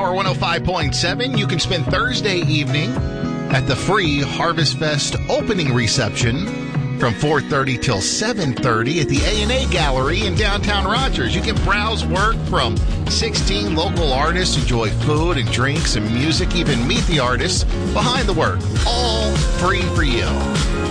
Power 105.7. You can spend Thursday evening at the free Harvest Fest opening reception from 4:30 till 7:30 at the A&A Gallery in downtown Rogers. You can browse work from 16 local artists, enjoy food and drinks and music, even meet the artists behind the work. All free for you.